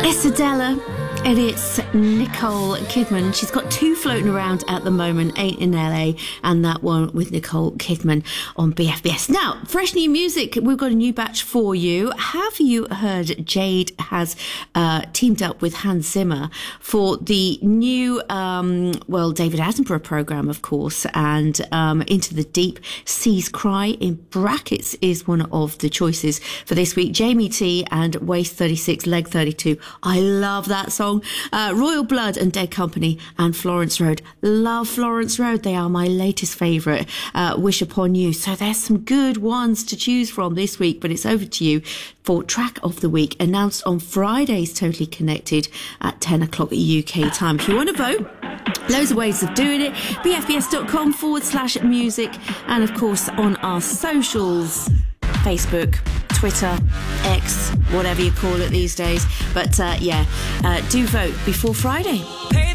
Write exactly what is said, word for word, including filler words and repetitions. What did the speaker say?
It's Adela and it's Nicole Kidman. She's got two floating around at the moment, Ain't in L A and that one with Nicole Kidman on B F B S. Now, fresh new music. We've got a new batch for you. Have you heard Jade has uh, teamed up with Hans Zimmer for the new, um, well, David Attenborough program, of course, and um, Into the Deep, Seas Cry in brackets is one of the choices for this week. Jamie T and Waist thirty-six, Leg thirty-two. I love that song. Uh, Royal Blood and Dead Company and Florence Road. Love Florence Road. They are my latest favourite. Uh, Wish Upon You. So there's some good ones to choose from this week, but it's over to you for Track of the Week, announced on Friday's Totally Connected at ten o'clock U K time. If you want to vote, loads of ways of doing it. bfbs.com forward slash music. And of course on our socials, Facebook, Twitter, X, whatever you call it these days. But uh, yeah, uh, do vote before Friday.